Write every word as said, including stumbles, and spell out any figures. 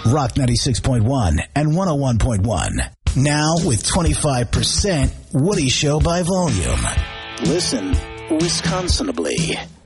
Rock ninety-six point one and one oh one point one. Now with twenty-five percent Woody Show by volume. Listen Wisconsinably.